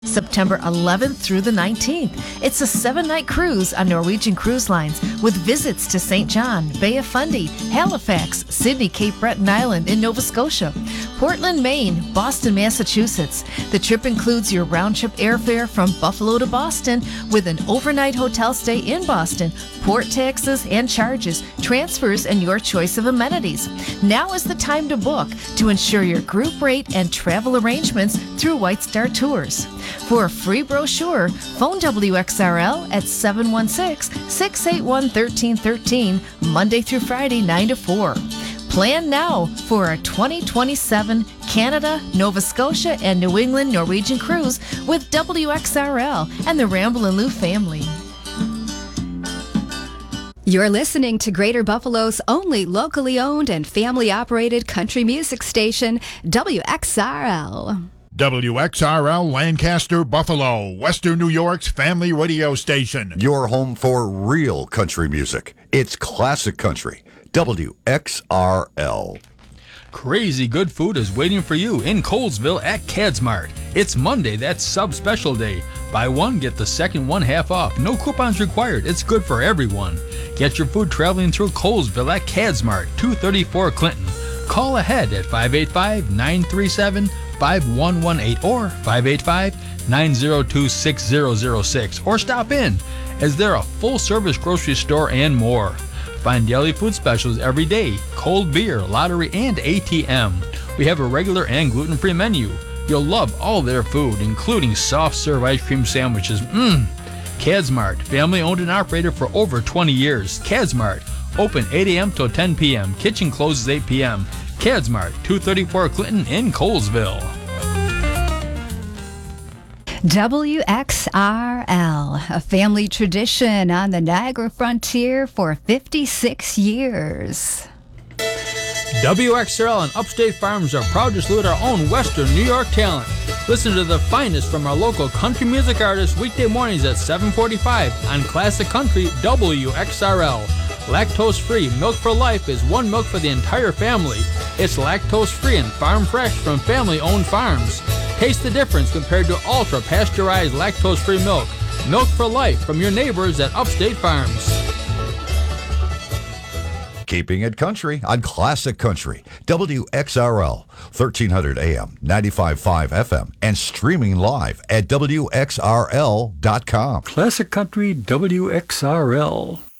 September 11th through the 19th. It's a 7-night cruise on Norwegian Cruise Lines with visits to St. John, Bay of Fundy, Halifax, Sydney, Cape Breton Island, and Nova Scotia, Portland, Maine, Boston, Massachusetts. The trip includes your round-trip airfare from Buffalo to Boston with an overnight hotel stay in Boston, port taxes and charges, transfers, and your choice of amenities. Now is the time to book to ensure your group rate and travel arrangements through White Star Tours. For a free brochure, phone WXRL at 716-681-1313, Monday through Friday, 9 to 4. Plan now for our 2027 Canada, Nova Scotia, and New England Norwegian cruise with WXRL and the Ramble and Lou family. You're listening to Greater Buffalo's only locally owned and family-operated country music station, WXRL. WXRL Lancaster, Buffalo, Western New York's family radio station. Your home for real country music. It's classic country. WXRL. Crazy good food is waiting for you in Colesville at Cadsmart. It's Monday, that's sub-special day. Buy one, get the second one half off. No coupons required. It's good for everyone. Get your food traveling through Colesville at Cadsmart, 234 Clinton. Call ahead at 585-937-5118 or 585-902-6006 or stop in, as they're a full-service grocery store and more. Find daily food specials every day, cold beer, lottery, and ATM. We have a regular and gluten-free menu. You'll love all their food, including soft-serve ice cream sandwiches. Cadsmart, family-owned and operated for over 20 years. Cadsmart, open 8 a.m. till 10 p.m. Kitchen closes 8 p.m. Cadsmart, 234 Clinton in Colesville. WXRL, a family tradition on the Niagara frontier for 56 years. WXRL and Upstate Farms are proud to salute our own Western New York talent. Listen to the finest from our local country music artists weekday mornings at 7:45 on Classic Country WXRL. Lactose-free Milk for Life is one milk for the entire family. It's lactose-free and farm fresh from family-owned farms. Taste the difference compared to ultra-pasteurized lactose-free milk. Milk for Life from your neighbors at Upstate Farms. Keeping it country on Classic Country. WXRL, 1300 AM, 95.5 FM, and streaming live at WXRL.com. Classic Country WXRL.